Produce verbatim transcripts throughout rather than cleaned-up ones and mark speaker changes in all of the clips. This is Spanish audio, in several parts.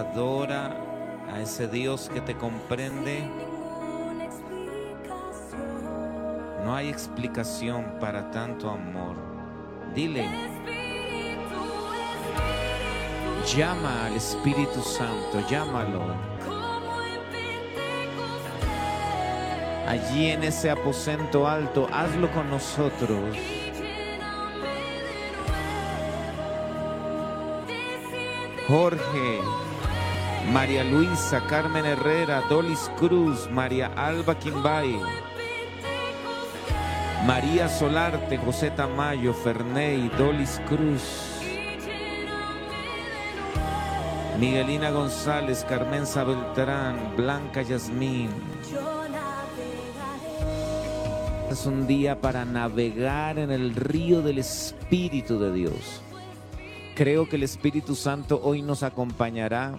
Speaker 1: Adora a ese Dios que te comprende. No hay explicación para tanto amor. Dile, llama al Espíritu Santo, llámalo. Allí en ese aposento alto, hazlo con nosotros. Jorge, María Luisa, Carmen Herrera, Dolis Cruz, María Alba Quimbay, María Solarte, José Tamayo, Ferney, Dolis Cruz, Miguelina González, Carmenza Beltrán, Blanca Yasmín. Es un día para navegar en el río del Espíritu de Dios. Creo que el Espíritu Santo hoy nos acompañará,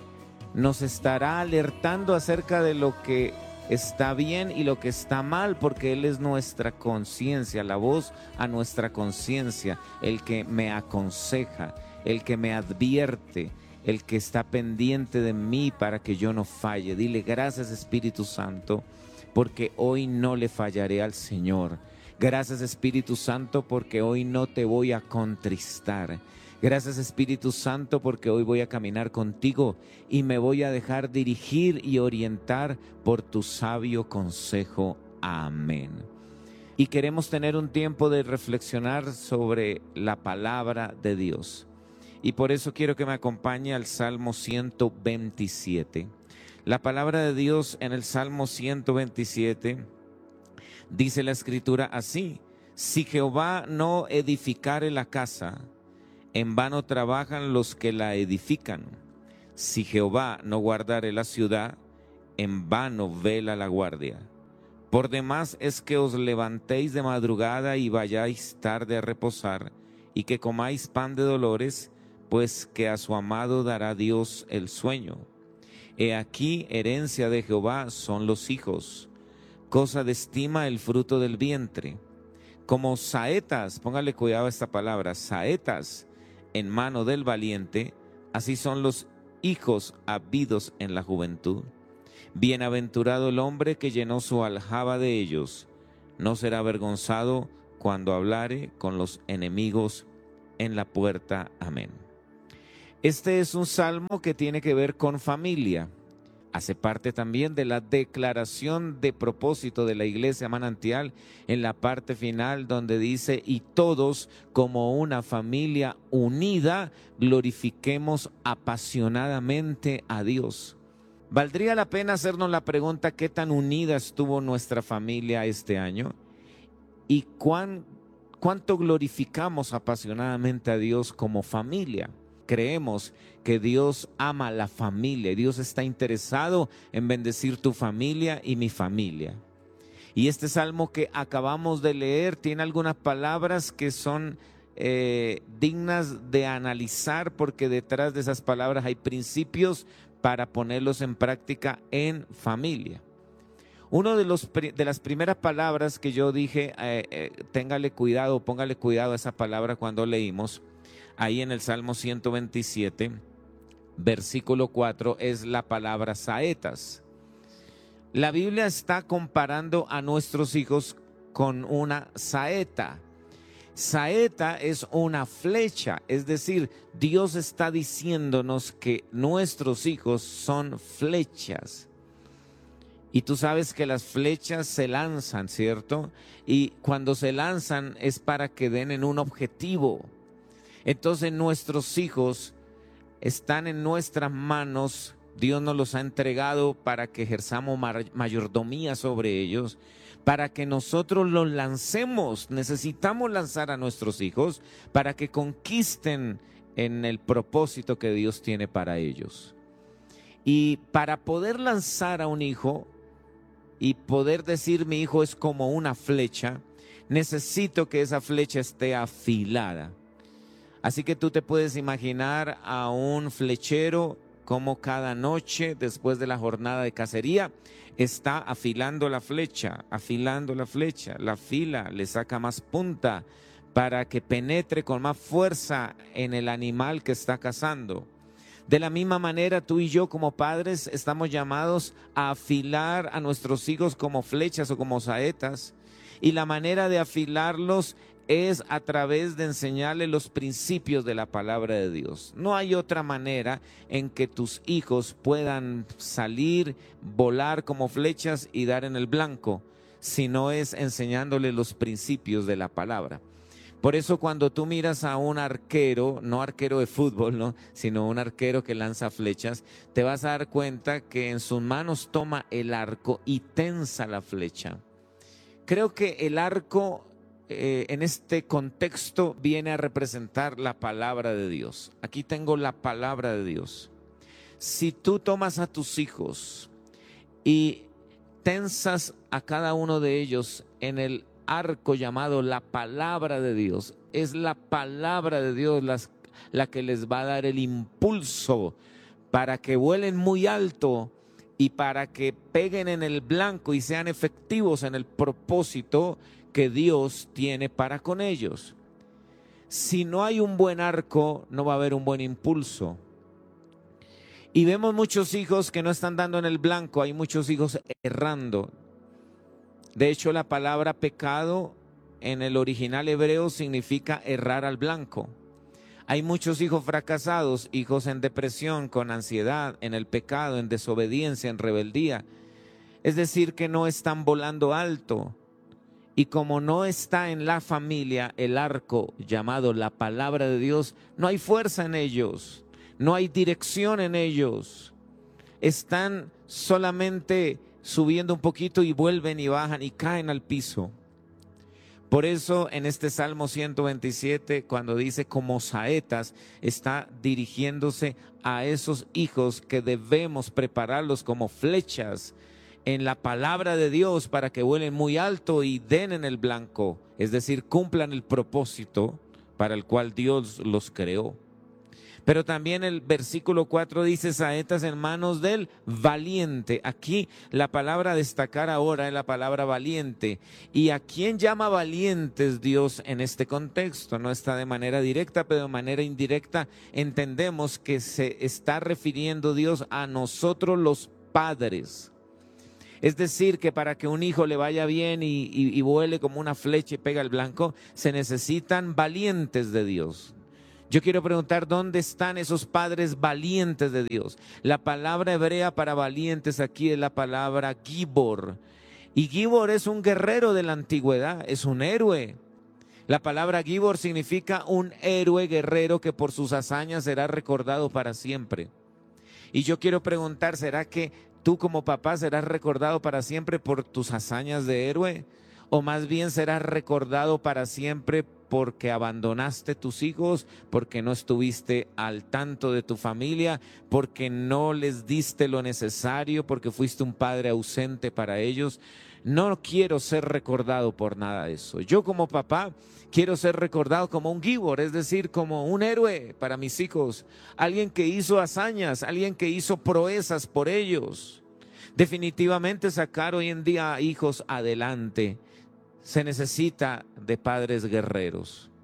Speaker 1: nos estará alertando acerca de lo que está bien y lo que está mal, porque Él es nuestra conciencia, la voz a nuestra conciencia, el que me aconseja, el que me advierte, el que está pendiente de mí para que yo no falle. Dile gracias, Espíritu Santo, porque hoy no le fallaré al Señor. Gracias, Espíritu Santo, porque hoy no te voy a contristar. Gracias, Espíritu Santo, porque hoy voy a caminar contigo y me voy a dejar dirigir y orientar por tu sabio consejo. Amén. Y queremos tener un tiempo de reflexionar sobre la palabra de Dios. Y por eso quiero que me acompañe al Salmo ciento veintisiete. La palabra de Dios en el Salmo ciento veintisiete dice la Escritura así: si Jehová no edificare la casa, en vano trabajan los que la edifican. Si Jehová no guardare la ciudad, en vano vela la guardia. Por demás es que os levantéis de madrugada y vayáis tarde a reposar, y que comáis pan de dolores, pues que a su amado dará Dios el sueño. He aquí, herencia de Jehová son los hijos, cosa de estima el fruto del vientre. Como saetas, póngale cuidado a esta palabra, saetas en mano del valiente, así son los hijos habidos en la juventud. Bienaventurado el hombre que llenó su aljaba de ellos, no será avergonzado cuando hablare con los enemigos en la puerta. Amén. Este es un salmo que tiene que ver con familia. Hace parte también de la declaración de propósito de la Iglesia Manantial en la parte final, donde dice: y todos como una familia unida glorifiquemos apasionadamente a Dios. ¿Valdría la pena hacernos la pregunta qué tan unida estuvo nuestra familia este año? ¿Y cuán, cuánto glorificamos apasionadamente a Dios como familia? Creemos que Dios ama la familia, Dios está interesado en bendecir tu familia y mi familia. Y este salmo que acabamos de leer tiene algunas palabras que son eh, dignas de analizar, porque detrás de esas palabras hay principios para ponerlos en práctica en familia. Uno de, los, de las primeras palabras que yo dije, eh, eh, téngale cuidado, póngale cuidado a esa palabra cuando leímos, ahí en el Salmo ciento veintisiete, versículo cuatro, es la palabra saetas. La Biblia está comparando a nuestros hijos con una saeta. Saeta es una flecha, es decir, Dios está diciéndonos que nuestros hijos son flechas. Y tú sabes que las flechas se lanzan, ¿cierto? Y cuando se lanzan es para que den en un objetivo. Entonces nuestros hijos están en nuestras manos, Dios nos los ha entregado para que ejerzamos mayordomía sobre ellos, para que nosotros los lancemos. Necesitamos lanzar a nuestros hijos para que conquisten en el propósito que Dios tiene para ellos. Y para poder lanzar a un hijo y poder decir mi hijo es como una flecha, necesito que esa flecha esté afilada. Así que tú te puedes imaginar a un flechero como cada noche después de la jornada de cacería está afilando la flecha, afilando la flecha, la fila le saca más punta para que penetre con más fuerza en el animal que está cazando. De la misma manera, tú y yo como padres estamos llamados a afilar a nuestros hijos como flechas o como saetas. Y la manera de afilarlos es a través de enseñarles los principios de la palabra de Dios. No hay otra manera en que tus hijos puedan salir, volar como flechas y dar en el blanco, sino es enseñándoles los principios de la palabra. Por eso cuando tú miras a un arquero, no arquero de fútbol, ¿no?, sino un arquero que lanza flechas, te vas a dar cuenta que en sus manos toma el arco y tensa la flecha. Creo que el arco eh, en este contexto viene a representar la palabra de Dios. Aquí tengo la palabra de Dios. Si tú tomas a tus hijos y tensas a cada uno de ellos en el arco llamado la palabra de Dios, es la palabra de Dios las, la que les va a dar el impulso para que vuelen muy alto y para que peguen en el blanco y sean efectivos en el propósito que Dios tiene para con ellos. Si no hay un buen arco, no va a haber un buen impulso. Y vemos muchos hijos que no están dando en el blanco, hay muchos hijos errando. De hecho, la palabra pecado en el original hebreo significa errar al blanco. Hay muchos hijos fracasados, hijos en depresión, con ansiedad, en el pecado, en desobediencia, en rebeldía. Es decir, que no están volando alto. Y como no está en la familia el arco llamado la palabra de Dios, no hay fuerza en ellos, no hay dirección en ellos. Están solamente subiendo un poquito y vuelven y bajan y caen al piso. Por eso en este Salmo ciento veintisiete, cuando dice como saetas, está dirigiéndose a esos hijos que debemos prepararlos como flechas en la palabra de Dios para que vuelen muy alto y den en el blanco, es decir, cumplan el propósito para el cual Dios los creó. Pero también el versículo cuatro dice saetas en manos del valiente. Aquí la palabra a destacar ahora es la palabra valiente. ¿Y a quién llama valientes Dios en este contexto? No está de manera directa, pero de manera indirecta entendemos que se está refiriendo Dios a nosotros los padres. Es decir, que para que un hijo le vaya bien y, y, y vuele como una flecha y pega el blanco, se necesitan valientes de Dios. Yo quiero preguntar, ¿dónde están esos padres valientes de Dios? La palabra hebrea para valientes aquí es la palabra gibor. Y gibor es un guerrero de la antigüedad, es un héroe. La palabra gibor significa un héroe guerrero que por sus hazañas será recordado para siempre. Y yo quiero preguntar, ¿será que tú como papá serás recordado para siempre por tus hazañas de héroe? ¿O más bien serás recordado para siempre porque abandonaste tus hijos, porque no estuviste al tanto de tu familia, porque no les diste lo necesario, porque fuiste un padre ausente para ellos? No quiero ser recordado por nada de eso. Yo como papá quiero ser recordado como un gibor, es decir, como un héroe para mis hijos, alguien que hizo hazañas, alguien que hizo proezas por ellos. Definitivamente sacar hoy en día hijos adelante se necesita de padres guerreros.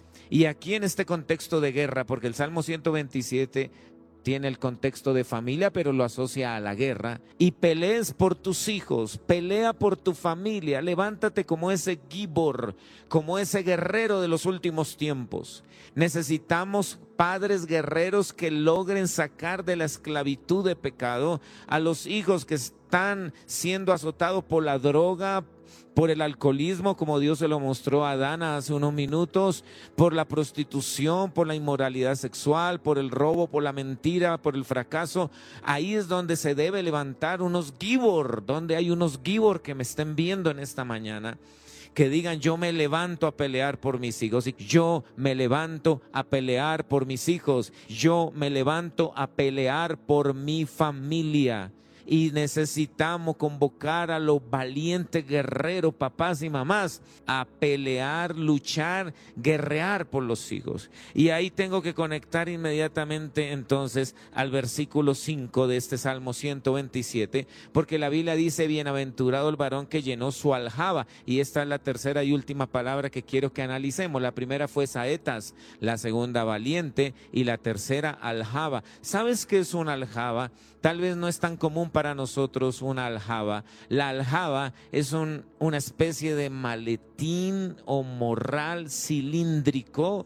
Speaker 1: Y aquí en este contexto de guerra, porque el Salmo ciento veintisiete tiene el contexto de familia, pero lo asocia a la guerra. Y pelees por tus hijos, pelea por tu familia, levántate como ese gibor, como ese guerrero de los últimos tiempos. Necesitamos padres guerreros que logren sacar de la esclavitud de pecado a los hijos que están siendo azotados por la droga, por el alcoholismo, como Dios se lo mostró a Adán hace unos minutos, por la prostitución, por la inmoralidad sexual, por el robo, por la mentira, por el fracaso. Ahí es donde se debe levantar unos gibor, donde hay unos gibor que me estén viendo en esta mañana, que digan: yo me levanto a pelear por mis hijos, y yo me levanto a pelear por mis hijos, yo me levanto a pelear por mi familia. y necesitamos convocar a los valientes guerreros, papás y mamás, a pelear, luchar, guerrear por los hijos. Y ahí tengo que conectar inmediatamente entonces al versículo cinco de este Salmo ciento veintisiete, porque la Biblia dice: bienaventurado el varón que llenó su aljaba. Y esta es la tercera y última palabra que quiero que analicemos. La primera fue saetas, la segunda valiente y la tercera aljaba. ¿Sabes qué es una aljaba? Tal vez no es tan común para nosotros una aljaba. La aljaba es un, una especie de maletín o morral cilíndrico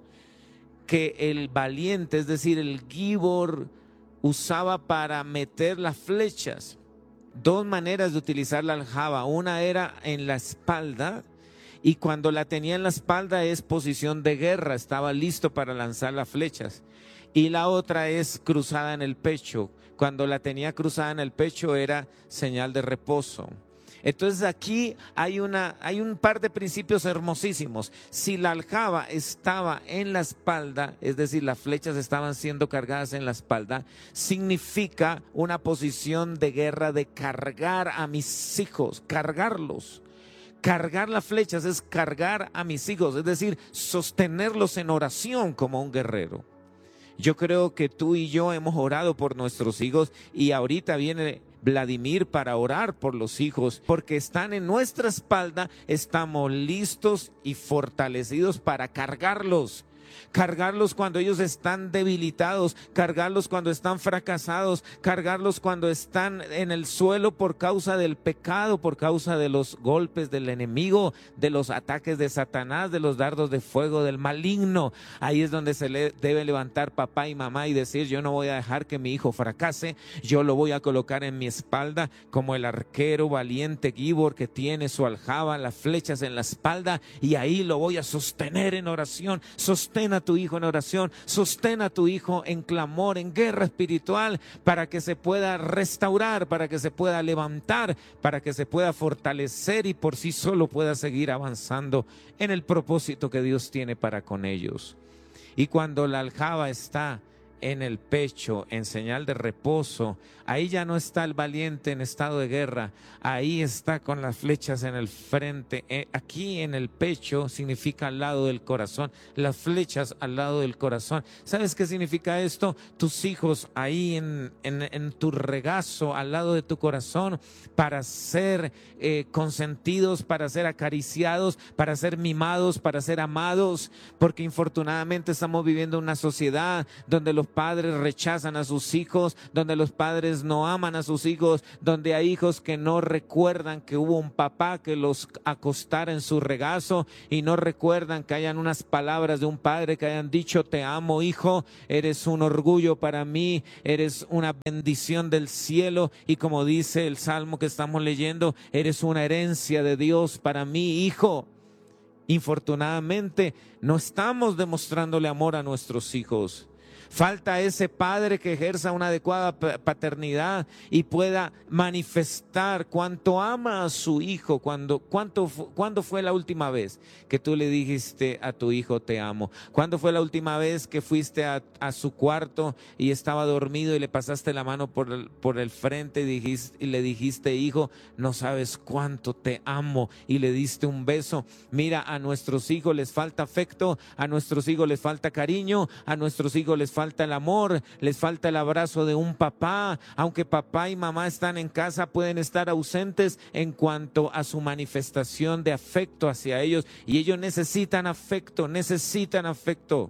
Speaker 1: que el valiente, es decir, el gibor, usaba para meter las flechas. Dos maneras de utilizar la aljaba. Una era en la espalda, y cuando la tenía en la espalda es posición de guerra, estaba listo para lanzar las flechas. Y la otra es cruzada en el pecho. Cuando la tenía cruzada en el pecho era señal de reposo. Entonces aquí hay, una, hay un par de principios hermosísimos. Si la aljaba estaba en la espalda, es decir, las flechas estaban siendo cargadas en la espalda, significa una posición de guerra, de cargar a mis hijos, cargarlos. Cargar las flechas es cargar a mis hijos, es decir, sostenerlos en oración como un guerrero. Yo creo que tú y yo hemos orado por nuestros hijos, y ahorita viene Vladimir para orar por los hijos, porque están en nuestra espalda. Estamos listos y fortalecidos para cargarlos. Cargarlos cuando ellos están debilitados, cargarlos cuando están fracasados, cargarlos cuando están en el suelo por causa del pecado, por causa de los golpes del enemigo, de los ataques de Satanás, de los dardos de fuego del maligno. Ahí es donde se le debe levantar papá y mamá y decir: yo no voy a dejar que mi hijo fracase, yo lo voy a colocar en mi espalda como el arquero valiente gibor que tiene su aljaba, las flechas en la espalda, y ahí lo voy a sostener en oración. Sostén a tu hijo en oración, sostén a tu hijo en clamor, en guerra espiritual, para que se pueda restaurar, para que se pueda levantar, para que se pueda fortalecer y por sí solo pueda seguir avanzando en el propósito que Dios tiene para con ellos. Y cuando la aljaba está en el pecho, en señal de reposo, ahí ya no está el valiente en estado de guerra, ahí está con las flechas en el frente. Eh, aquí en el pecho significa al lado del corazón, las flechas al lado del corazón. ¿Sabes qué significa esto? Tus hijos ahí en, en, en tu regazo, al lado de tu corazón, para ser eh, consentidos, para ser acariciados, para ser mimados, para ser amados, porque infortunadamente estamos viviendo una sociedad donde los padres rechazan a sus hijos, donde los padres no aman a sus hijos, donde hay hijos que no recuerdan que hubo un papá que los acostara en su regazo, y no recuerdan que hayan unas palabras de un padre que hayan dicho: te amo, hijo, eres un orgullo para mí, eres una bendición del cielo, y como dice el salmo que estamos leyendo, eres una herencia de Dios para mí, hijo. Infortunadamente no estamos demostrándole amor a nuestros hijos. Falta ese padre que ejerza una adecuada paternidad y pueda manifestar cuánto ama a su hijo. Cuando, cuánto, ¿Cuándo fue la última vez que tú le dijiste a tu hijo te amo? ¿Cuándo fue la última vez que fuiste a, a su cuarto y estaba dormido y le pasaste la mano por el, por el frente y, dijiste, y le dijiste: hijo, no sabes cuánto te amo, y le diste un beso? Mira, a nuestros hijos les falta afecto, a nuestros hijos les falta cariño, a nuestros hijos les falta el amor, les falta el abrazo de un papá. Aunque papá y mamá están en casa, pueden estar ausentes en cuanto a su manifestación de afecto hacia ellos, y ellos necesitan afecto, necesitan afecto.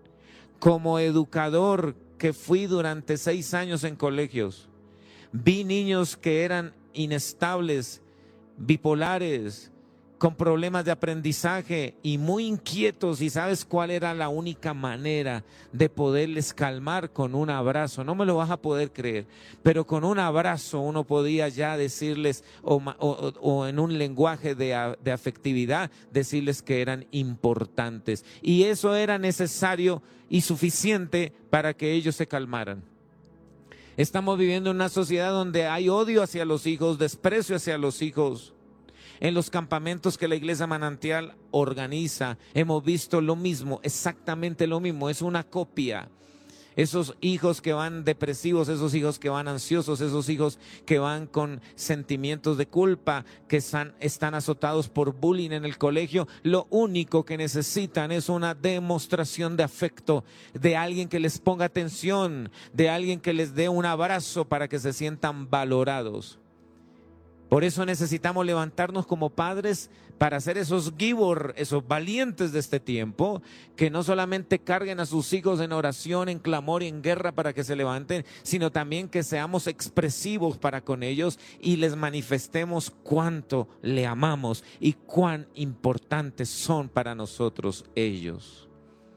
Speaker 1: Como educador que fui durante seis años en colegios, vi niños que eran inestables, bipolares, con problemas de aprendizaje y muy inquietos. ¿Y sabes cuál era la única manera de poderles calmar? Con un abrazo. No me lo vas a poder creer, pero con un abrazo uno podía ya decirles, o, o, o en un lenguaje de, de afectividad, decirles que eran importantes, y eso era necesario y suficiente para que ellos se calmaran. Estamos viviendo en una sociedad donde hay odio hacia los hijos, desprecio hacia los hijos. En los campamentos que la Iglesia Manantial organiza, hemos visto lo mismo, exactamente lo mismo, es una copia. Esos hijos que van depresivos, esos hijos que van ansiosos, esos hijos que van con sentimientos de culpa, que están, están azotados por bullying en el colegio, lo único que necesitan es una demostración de afecto, de alguien que les ponga atención, de alguien que les dé un abrazo para que se sientan valorados. Por eso necesitamos levantarnos como padres para ser esos gibor, esos valientes de este tiempo, que no solamente carguen a sus hijos en oración, en clamor y en guerra para que se levanten, sino también que seamos expresivos para con ellos y les manifestemos cuánto le amamos y cuán importantes son para nosotros ellos.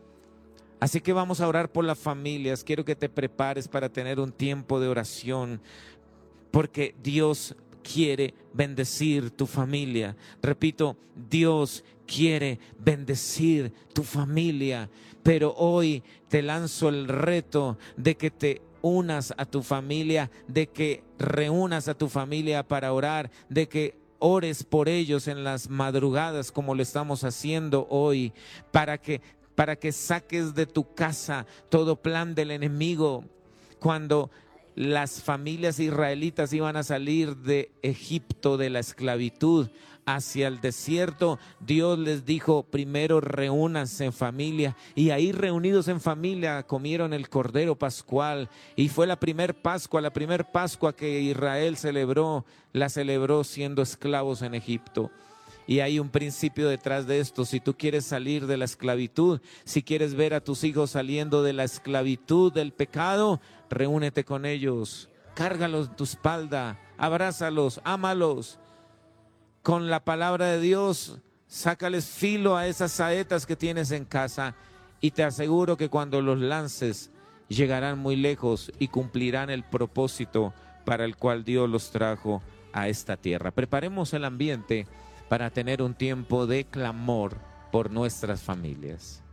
Speaker 1: Así que vamos a orar por las familias. Quiero que te prepares para tener un tiempo de oración, porque Dios quiere bendecir tu familia. Repito, Dios quiere bendecir tu familia, pero hoy te lanzo el reto de que te unas a tu familia, de que reúnas a tu familia para orar, de que ores por ellos en las madrugadas como lo estamos haciendo hoy, para que, para que saques de tu casa todo plan del enemigo. Cuando las familias israelitas iban a salir de Egipto, de la esclavitud, hacia el desierto, Dios les dijo: primero reúnanse en familia, y ahí reunidos en familia comieron el cordero pascual, y fue la primer Pascua, la primer Pascua que Israel celebró, la celebró siendo esclavos en Egipto. Y hay un principio detrás de esto. Si tú quieres salir de la esclavitud, si quieres ver a tus hijos saliendo de la esclavitud del pecado, reúnete con ellos, cárgalos en tu espalda, abrázalos, ámalos. Con la palabra de Dios, sácales filo a esas saetas que tienes en casa, y te aseguro que cuando los lances, llegarán muy lejos y cumplirán el propósito para el cual Dios los trajo a esta tierra. Preparemos el ambiente para tener un tiempo de clamor por nuestras familias.